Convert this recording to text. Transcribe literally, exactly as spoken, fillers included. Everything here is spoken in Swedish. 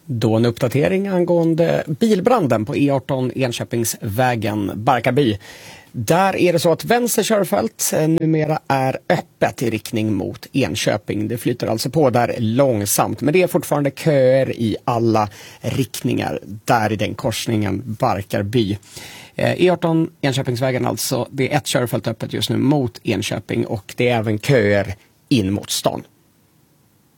Då en uppdatering angående bilbranden på E arton Enköpingsvägen Barkarby. Där är det så att vänster körfält numera är öppet i riktning mot Enköping. Det flyter alltså på där långsamt, men det är fortfarande köer i alla riktningar där i den korsningen Barkarby. E arton Enköpingsvägen alltså, det är ett körfält öppet just nu mot Enköping och det är även köer in mot stan.